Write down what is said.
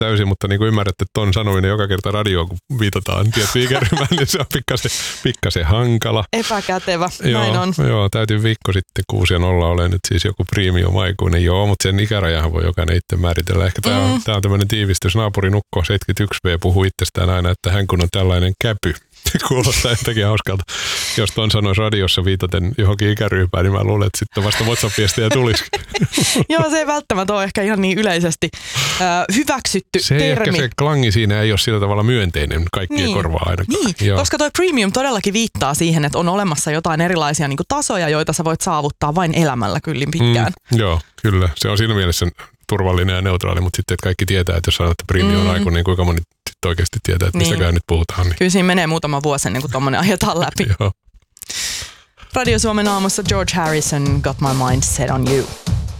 täysin, mutta niin kuin ymmärrätte ton sanominen joka kerta radioon, kun viitataan tiettyyn ikäryhmään, niin se on pikkasen hankala. Epäkätevä, näin on. Joo, täytyy viikko sitten 6 ja 0 olen nyt siis joku premium-aikuinen. Joo, mutta sen ikärajahan voi jokainen itse määritellä. Ehkä tämä on tämmöinen tiivistys. Naapuri Nukko 71V puhuu itsestään aina, että hän kun on tällainen käpy. Kuulostaa jotenkin hauskalta. Jos ton sanoisi radiossa viitaten johonkin ikäryhmään, niin mä luulen, että sitten vasta WhatsApp-viestejä tulisi. Joo, se ei välttämättä ole ehkä ihan niin yleisesti hyväksytty termi. Ehkä se klangi siinä ei ole sillä tavalla myönteinen kaikkien korvaa ainakaan. Niin, koska toi premium todellakin viittaa siihen, että on olemassa jotain erilaisia niin kuin tasoja, joita sä voit saavuttaa vain elämällä kyllin pitkään. Joo, kyllä. Se on siinä mielessä turvallinen ja neutraali, mutta sitten että kaikki tietää, että jos sanoo, että premium on aikuinen, niin kuinka moni oikeasti tietää, että mistäkään nyt puhutaan. Niin. Kyllä siinä menee muutama vuosi ennen kuin tommoinen ajetaan läpi. Joo. Radio Suomen aamussa George Harrison, Got My Mind Set On You.